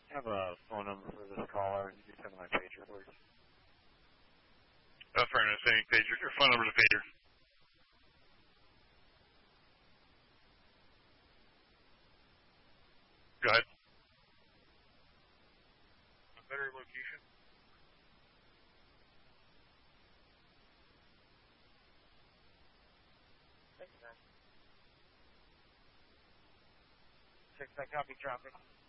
I have a phone number for this caller. You can send my pager, please. Affirmative, sending pager. Your phone number to pager. Go ahead. A better location. Thanks, man. 6, I copy traffic.